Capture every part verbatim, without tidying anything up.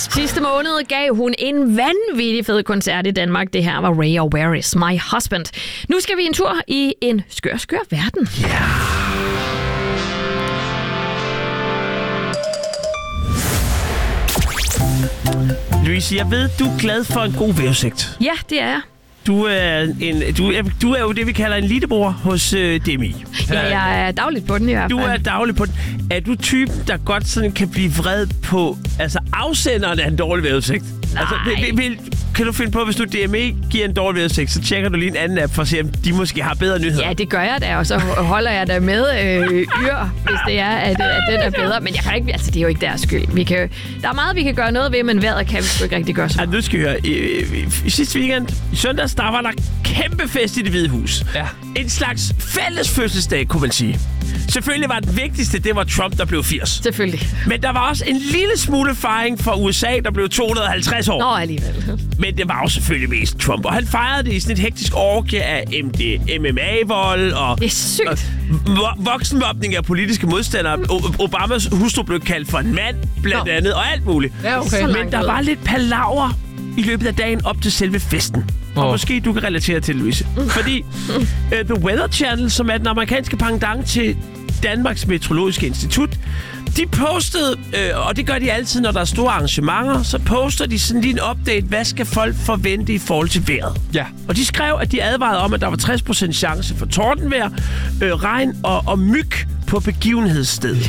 Sidste måned gav hun en vanvittig fed koncert i Danmark. Det her var Ray og Where Is My Husband. Nu skal vi en tur i en skør, skør verden. Ja. Yeah. Louise, jeg ved, du er glad for en god vævesigt. Ja, det er jeg. Du er, en, du, er, du er jo det, vi kalder en elitebror hos øh, D M I. Ja, jeg er dagligt på den i hvert fald. Du er dagligt på den. Er du typen, der godt sådan kan blive vred på altså afsenderen af en dårlig vævesigt? Nej. Altså, vil, vil, kan du finde på, hvis du D M I giver en dårlig vævesigt, så tjekker du lige en anden app for at se, om de måske har bedre nyheder? Ja, det gør jeg da, og så holder jeg da med øh, yr, hvis det er, at, at den er bedre. Men jeg kan ikke, altså det er jo ikke deres skyld. Vi kan, der er meget, vi kan gøre noget ved, men vejret kan vi sgu ikke rigtig gøre så meget. Ja, nu skal vi høre. I, i, i sidste weekend, i søndags, der var der kæmpe fest i Det Hvide Hus. Ja. En slags fælles fødselsdag, kunne man sige. Selvfølgelig var den vigtigste, det var Trump, der blev firs. Selvfølgelig. Men der var også en lille smule fejring fra U S A, der blev to hundrede og halvtreds år. Nå, alligevel. Men det var jo selvfølgelig mest Trump. Og han fejrede det i sådan et hektisk orgie af M M A-vold og... Det er sygt. Og vo- voksenmobning af politiske modstandere. O- Obamas hustru blev kaldt for en mand, blandt andet, og alt muligt. Ja, okay. Men der var lidt palaver i løbet af dagen op til selve festen. Oh. Og måske du kan relatere til det, Louise. Fordi uh, The Weather Channel, som er den amerikanske pendant til Danmarks Meteorologiske Institut, de postede, øh, og det gør de altid, når der er store arrangementer, så poster de sådan lige en update, hvad skal folk forvente i forhold til vejret. Ja. Og de skrev, at de advarede om, at der var tres procent chance for tordenvejr, øh, regn og, og myg på begivenhedsstedet.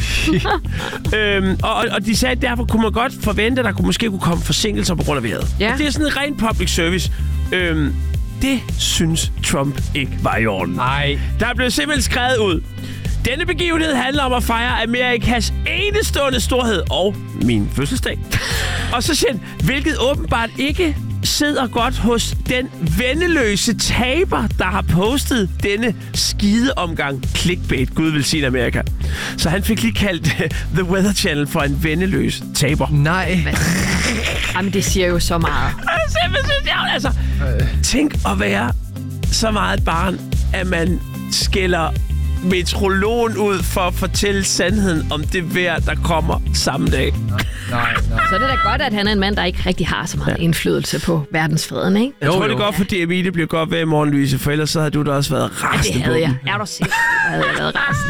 øhm, og, og de sagde, at derfor kunne man godt forvente, at der kunne måske kunne komme forsinkelser på grund af vejret. Ja. Og det er sådan en ren public service. Øhm, det synes Trump ikke var i orden. Nej. Der blev simpelthen skrevet ud. Denne begivenhed handler om at fejre Amerikas enestående storhed og min fødselsdag. Og så siger han, hvilket åbenbart ikke sidder godt hos den vendeløse taber, der har postet denne skide omgang clickbait. Gud vil sige Amerika. Så han fik lige kaldt The Weather Channel for en vendeløs taber. Nej. Jamen, det siger jo så meget. Altså, tænk at være så meget et barn, at man skælder meteorologen ud for at fortælle sandheden om det vejr, der kommer samme dag. Nej, nej. Så er det da godt, at han er en mand, der ikke rigtig har så meget ja. indflydelse på verdensfreden, ikke? Jeg Jo, tror, jo. det er godt for D M I, det bliver godt ved i morgen, Louise, for ellers så havde du da også været rasende. Ja, det havde jeg. Er du sikker? Jeg havde været rasende.